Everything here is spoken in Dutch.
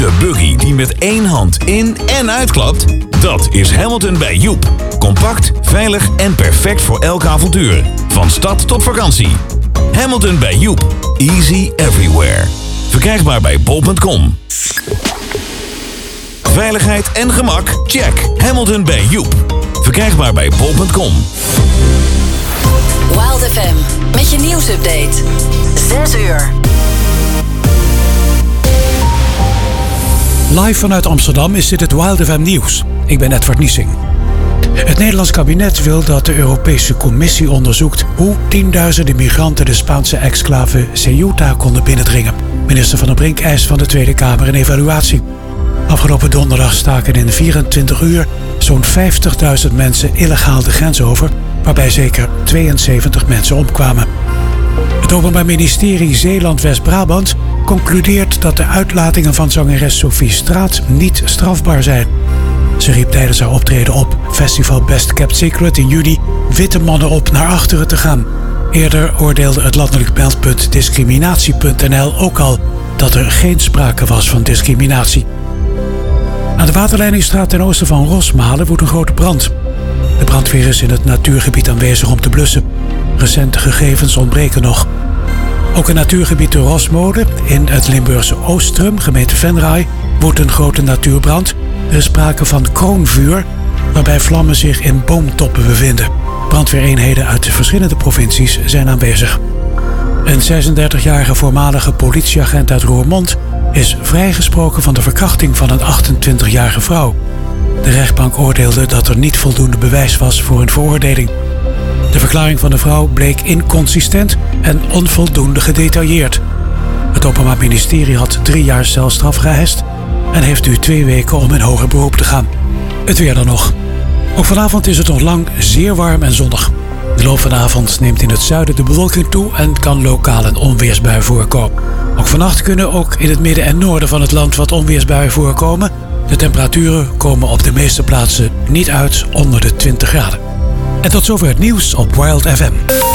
De buggy die met één hand in- en uitklapt? Dat is Hamilton bij Joep. Compact, veilig en perfect voor elk avontuur. Van stad tot vakantie. Hamilton bij Joep. Easy everywhere. Verkrijgbaar bij bol.com. Veiligheid en gemak? Check. Hamilton bij Joep. Verkrijgbaar bij bol.com. Wild FM met je nieuwsupdate. 6 uur. Live vanuit Amsterdam is dit het Wild FM nieuws. Ik ben Edward Niesing. Het Nederlands kabinet wil dat de Europese Commissie onderzoekt hoe tienduizenden migranten de Spaanse exclave Ceuta konden binnendringen. Minister Van der Brink eist van de Tweede Kamer een evaluatie. Afgelopen donderdag staken in 24 uur zo'n 50.000 mensen illegaal de grens over, waarbij zeker 72 mensen omkwamen. Het Openbaar Ministerie Zeeland-West-Brabant concludeert dat de uitlatingen van zangeres Sophie Straat niet strafbaar zijn. Ze riep tijdens haar optreden op festival Best Kept Secret in juli witte mannen op naar achteren te gaan. Eerder oordeelde het landelijk meldpunt discriminatie.nl ook al dat er geen sprake was van discriminatie. Aan de Waterleidingstraat ten oosten van Rosmalen woedt een grote brand. De brandweer is in het natuurgebied aanwezig om te blussen. Recente gegevens ontbreken nog. Ook in natuurgebied de Rosmode in het Limburgse Oostrum, gemeente Venray, woedt een grote natuurbrand. Er is sprake van kroonvuur, waarbij vlammen zich in boomtoppen bevinden. Brandweereenheden uit de verschillende provincies zijn aanwezig. Een 36-jarige voormalige politieagent uit Roermond is vrijgesproken van de verkrachting van een 28-jarige vrouw. De rechtbank oordeelde dat er niet voldoende bewijs was voor een veroordeling. De verklaring van de vrouw bleek inconsistent en onvoldoende gedetailleerd. Het Openbaar Ministerie had 3 jaar celstraf geëist en heeft nu 2 weken om in hoger beroep te gaan. Het weer dan nog. Ook vanavond is het nog lang zeer warm en zonnig. De loop van de avond neemt in het zuiden de bewolking toe en kan lokaal een onweersbui voorkomen. Ook vannacht kunnen ook in het midden en noorden van het land wat onweersbuien voorkomen. De temperaturen komen op de meeste plaatsen niet uit onder de 20 graden. En tot zover het nieuws op Wild FM.